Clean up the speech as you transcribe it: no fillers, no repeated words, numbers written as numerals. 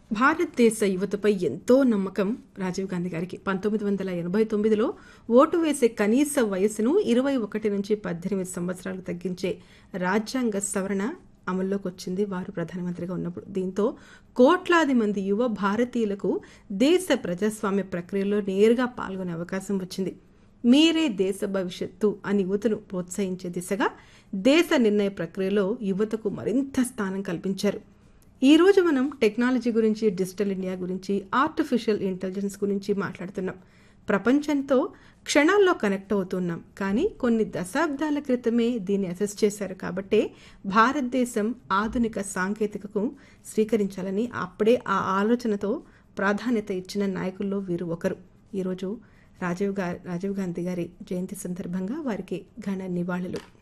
భారతదేశ యువతపై ఎంతో నమ్మకం రాజీవ్ గాంధీ గారికి. 1989లో ఓటు వేసే కనీస వయసును 21 నుంచి 18 సంవత్సరాలు తగ్గించే రాజ్యాంగ సవరణ అమల్లోకి వచ్చింది వారు ప్రధానమంత్రిగా ఉన్నప్పుడు. దీంతో కోట్లాది మంది యువ భారతీయులకు దేశ ప్రజాస్వామ్య ప్రక్రియలో నేరుగా పాల్గొనే అవకాశం వచ్చింది. మీరే దేశ భవిష్యత్తు అని యువతను ప్రోత్సహించే దిశగా దేశ నిర్ణయ ప్రక్రియలో యువతకు మరింత స్థానం కల్పించారు. ఈ రోజు మనం టెక్నాలజీ గురించి, డిజిటల్ ఇండియా గురించి, ఆర్టిఫిషియల్ ఇంటెలిజెన్స్ గురించి మాట్లాడుతున్నాం. ప్రపంచంతో క్షణాల్లో కనెక్ట్ అవుతున్నాం. కానీ కొన్ని దశాబ్దాల క్రితమే దీన్ని అసెస్ చేశారు. కాబట్టే భారతదేశం ఆధునిక సాంకేతికకు స్వీకరించాలని అప్పుడే ఆ ఆలోచనతో ప్రాధాన్యత ఇచ్చిన నాయకుల్లో వీరు ఒకరు. ఈరోజు రాజీవ్ గాంధీ గారి జయంతి సందర్భంగా వారికి ఘన నివాళులు.